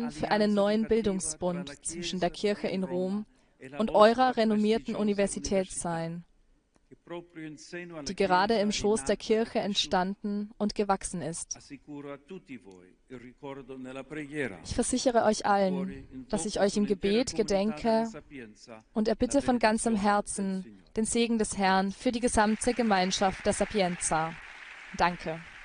Plänen für einen neuen Bildungsbund zwischen der Kirche in Rom und eurer renommierten Universität sein, die gerade im Schoß der Kirche entstanden und gewachsen ist. Ich versichere euch allen, dass ich euch im Gebet gedenke und erbitte von ganzem Herzen den Segen des Herrn für die gesamte Gemeinschaft der Sapienza. Danke.